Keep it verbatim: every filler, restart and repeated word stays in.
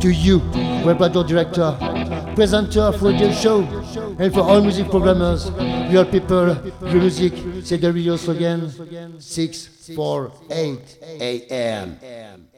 to you, web radio director, presenter of radio show, and for all music programmers, real people, real music, c'est the radio slogan, six four eight A M.